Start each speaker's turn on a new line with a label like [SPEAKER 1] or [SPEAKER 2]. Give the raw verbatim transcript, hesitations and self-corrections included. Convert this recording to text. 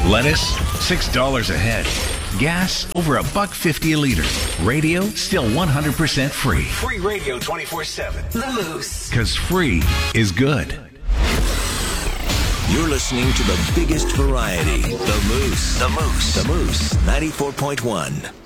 [SPEAKER 1] Lettuce, six dollars a head. Gas, over a buck fifty a liter. Radio, still one hundred percent free.
[SPEAKER 2] Free radio twenty-four seven.
[SPEAKER 3] The Moose.
[SPEAKER 1] Because free is good.
[SPEAKER 4] You're listening to the biggest variety. The Moose. The Moose. The Moose. ninety-four point one.